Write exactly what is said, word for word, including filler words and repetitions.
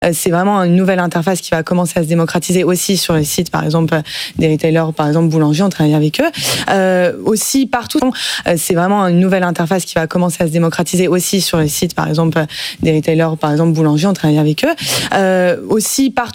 C'est vraiment une nouvelle interface qui va commencer à se démocratiser aussi sur les sites, par exemple, des retailers, par exemple, boulangers, on travaille avec eux. Euh, aussi, partout, c'est vraiment une nouvelle interface qui va commencer à se démocratiser aussi sur les sites, par exemple, des retailers, par exemple, boulangers, on travaille avec eux. Euh, aussi, partout.